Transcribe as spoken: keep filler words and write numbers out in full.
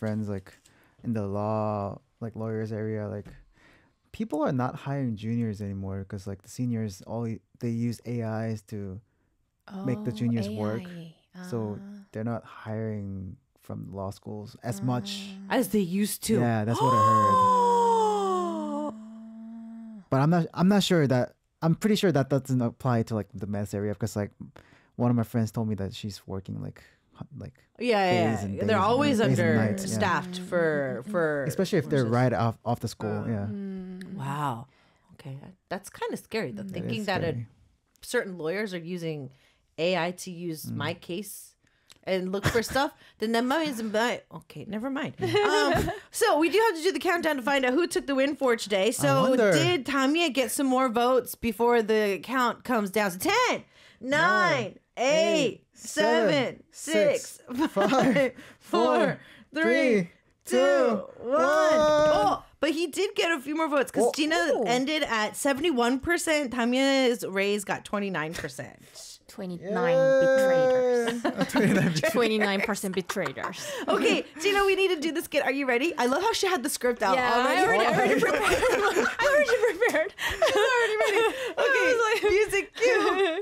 friends like in the law, like lawyers area, like people are not hiring juniors anymore because like the seniors all they use A Is to oh, make the juniors A I. work. Uh, So they're not hiring from law schools as uh, much as they used to. Yeah, that's what I heard. But I'm not I'm not sure that I'm pretty sure that doesn't apply to like the mess area because like one of my friends told me that she's working like like yeah, yeah, yeah. They're always understaffed yeah. for for especially if they're right off off the school. Uh, yeah. Wow. Okay, that's kind of scary though. Thinking that a, certain lawyers are using A I to use mm. my case and look for stuff, then that money isn't my okay. Never mind. Um, so we do have to do the countdown to find out who took the win for today. So did Tanya get some more votes before the count comes down? So ten, nine, eight, seven, six, five, four, three, two, one. Oh, but he did get a few more votes because Gina oh. ended at seventy-one percent. Tanya's raise got twenty-nine percent. twenty-nine betrayers. twenty-nine percent betrayers. Okay, Gina, we need to do this skit. Are you ready? I love how she had the script out. Yeah, already. I already, I already prepared. I already prepared. I'm already ready. Okay, like, music cue.